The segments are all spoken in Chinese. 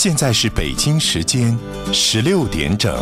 现在是北京时间16点整。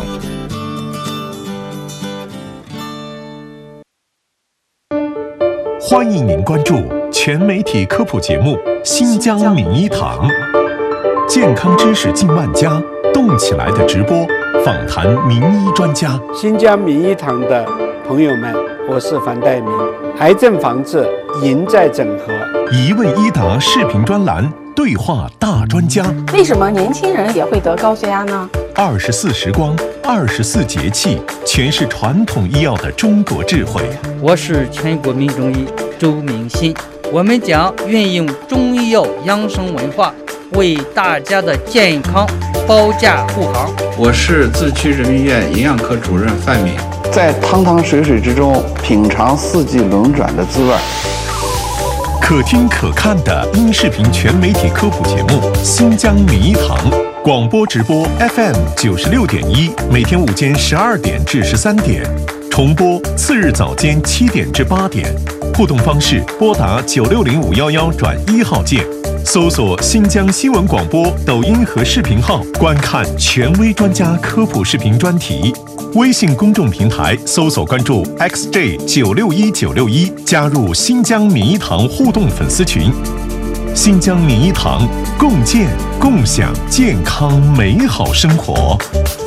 欢迎您关注全媒体科普节目《新疆名医堂》，健康知识近万家，动起来的直播，访谈名医专家。 新疆名医堂的朋友们，我是樊岱明。癌症防治赢在整合， 一问一答视频专栏，对话大专家。 为什么年轻人也会得高血压呢 ？24时光，24节气，诠释传统医药的中国智慧。 我是全国民中医周明新，我们将运用中医药养生文化，为大家的健康保驾护航。 我是自区人民医院营养科主任范敏， 在汤汤水水之中品尝四季轮转的滋味。 可听可看的音视频全媒体科普节目《新疆名医堂》，广播直播 FM 96.1，每天午间12点至13点，重播次日早间7点至8点。互动方式：拨打960511转1号键，搜索新疆新闻广播抖音和视频号，观看权威专家科普视频专题。微信公众平台搜索关注 XJ961961，加入新疆名医堂互动粉丝群。新疆名医堂，共建共享健康美好生活。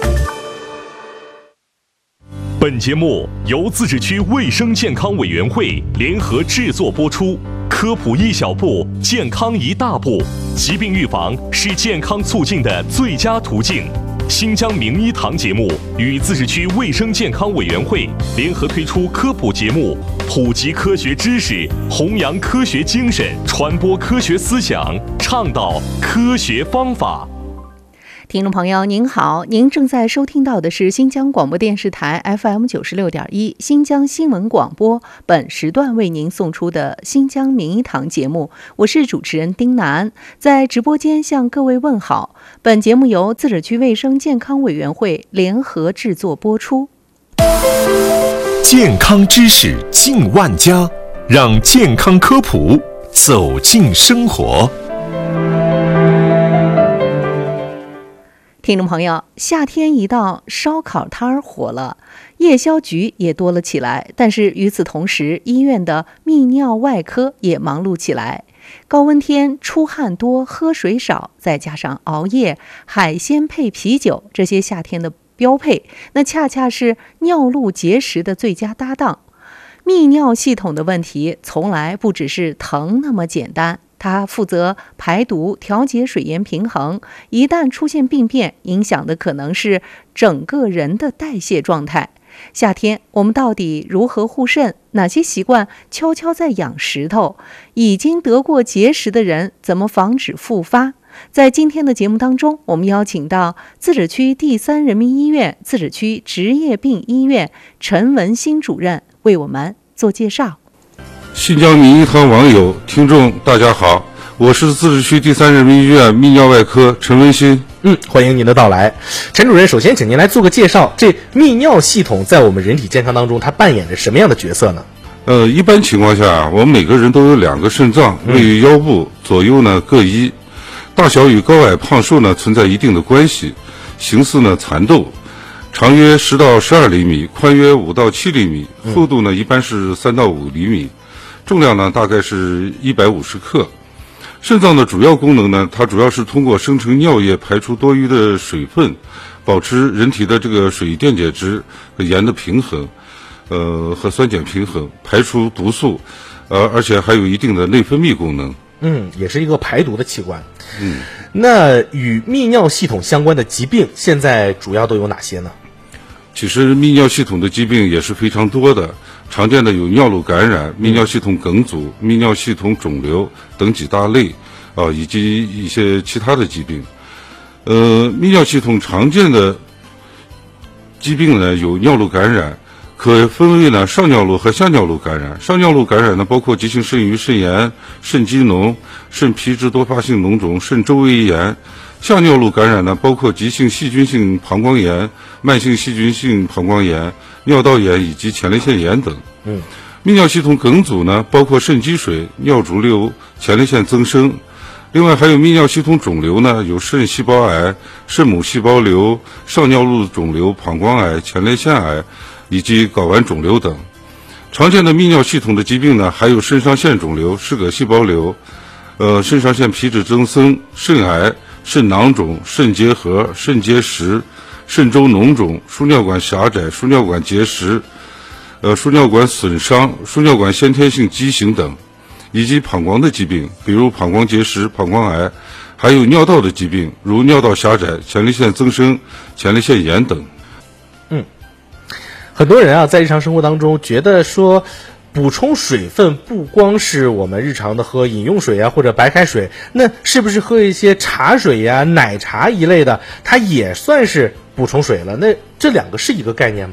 本节目由自治区卫生健康委员会联合制作播出。科普一小步，健康一大步。疾病预防是健康促进的最佳途径。新疆名医堂节目与自治区卫生健康委员会联合推出科普节目，普及科学知识，弘扬科学精神，传播科学思想，倡导科学方法。 听众朋友您好，您正在收听到的是新疆广播电视台 FM 96.1新疆新闻广播，本时段为您送出的新疆名医堂节目，我是主持人丁楠，在直播间向各位问好。本节目由自治区卫生健康委员会联合制作播出。 健康知识近万家，让健康科普走进生活。 听众朋友，夏天一到，烧烤摊儿火了，夜宵局也多了起来。但是与此同时，医院的泌尿外科也忙碌起来。高温天出汗多，喝水少，再加上熬夜、海鲜配啤酒，这些夏天的标配，那恰恰是尿路结石的最佳搭档。泌尿系统的问题从来不只是疼那么简单。它负责排毒、调节水盐平衡，一旦出现病变，影响的可能是整个人的代谢状态。夏天我们到底如何护肾？哪些习惯悄悄在养石头？已经得过结石的人怎么防止复发？在今天的节目当中，我们邀请到自治区第3人民医院自治区职业病医院陈文新主任为我们做介绍。 新疆名医堂网友、听众大家好，我是自治区第3人民医院泌尿外科陈文新。 欢迎您的到来。陈主任，首先请您来做个介绍，这泌尿系统在我们人体健康当中它扮演着什么样的角色呢？ 一般情况下，我们每个人都有2个肾脏，位于腰部，左右呢各一，大小与高矮胖瘦呢存在一定的关系，形似呢蚕豆，长约10到12厘米，宽约5到7厘米，厚度呢一般是3到5厘米，重量呢大概是150克。肾脏的主要功能呢，它主要是通过生成尿液排出多余的水分，保持人体的这个水电解质和盐的平衡，和酸碱平衡，排出毒素，而且还有一定的内分泌功能。 也是一个排毒的器官。那与泌尿系统相关的疾病现在主要都有哪些呢？ 其实泌尿系统的疾病也是非常多的，常见的有尿路感染、泌尿系统梗阻、泌尿系统肿瘤等几大类，以及一些其他的疾病。泌尿系统常见的疾病呢有尿路感染，可分为呢上尿路和下尿路感染。上尿路感染呢包括急性肾盂肾炎、肾机脓、肾皮质多发性脓肿、肾周围炎。下尿路感染呢包括急性细菌性膀胱炎、慢性细菌性膀胱炎、尿道炎以及前列腺炎等。泌尿系统梗阻呢包括肾积水、尿肿瘤、前列腺增生， 另外还有泌尿系统肿瘤呢，有肾细胞癌、肾母细胞瘤、上尿路肿瘤、膀胱癌、前列腺癌以及睾丸肿瘤等。常见的泌尿系统的疾病呢，还有肾上腺肿瘤、嗜铬细胞瘤、肾上腺皮质增生、肾癌、肾囊肿、肾结核、肾结石、肾周脓肿、输尿管狭窄、输尿管结石、输尿管损伤、输尿管先天性畸形等，以及膀胱的疾病，比如膀胱结石、膀胱癌，还有尿道的疾病，如尿道狭窄、前列腺增生、前列腺炎等。 很多人啊，在日常生活当中觉得说，补充水分不光是我们日常的喝饮用水啊，或者白开水，那是不是喝一些茶水呀、奶茶一类的，它也算是补充水了？那这两个是一个概念吗？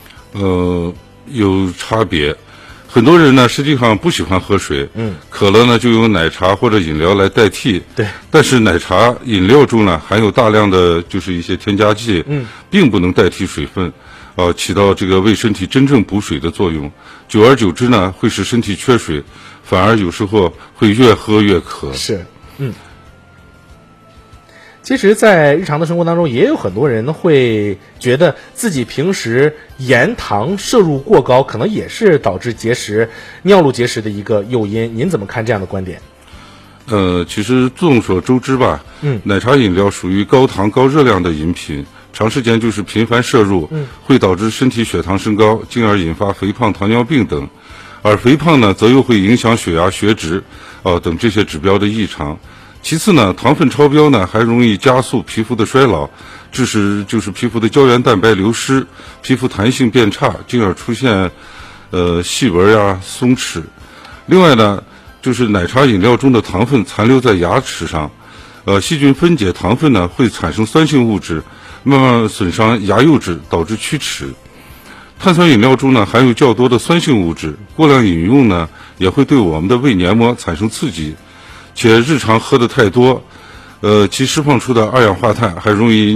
有差别。很多人呢，实际上不喜欢喝水，渴了呢就用奶茶或者饮料来代替。 对， 但是奶茶饮料中呢含有大量的就是一些添加剂，并不能代替水分。起到这个为身体真正补水的作用，久而久之呢，会使身体缺水，反而有时候会越喝越渴。 是，其实，在日常的生活当中，也有很多人会觉得自己平时盐糖摄入过高，可能也是导致结石、尿路结石的一个诱因。您怎么看这样的观点？ 其实众所周知吧，奶茶饮料属于高糖高热量的饮品。长时间就是频繁摄入，会导致身体血糖升高，进而引发肥胖、糖尿病等。而肥胖呢，则又会影响血压、血脂等这些指标的异常。其次呢，糖分超标呢，还容易加速皮肤的衰老，致使就是皮肤的胶原蛋白流失，皮肤弹性变差，进而出现细纹呀、松弛。另外呢，就是奶茶饮料中的糖分残留在牙齿上，细菌分解糖分呢，会产生酸性物质，慢慢损伤牙釉质，导致龋齿。碳酸饮料中呢含有较多的酸性物质，过量饮用呢也会对我们的胃黏膜产生刺激，且日常喝的太多，其释放出的二氧化碳还容易